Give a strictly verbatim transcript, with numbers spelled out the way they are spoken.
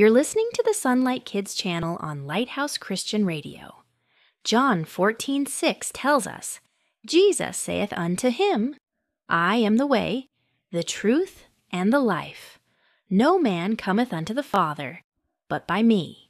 You're listening to the Sunlight Kids channel on Lighthouse Christian Radio. John fourteen six tells us, Jesus saith unto him, I am the way, the truth, and the life. No man cometh unto the Father, but by me.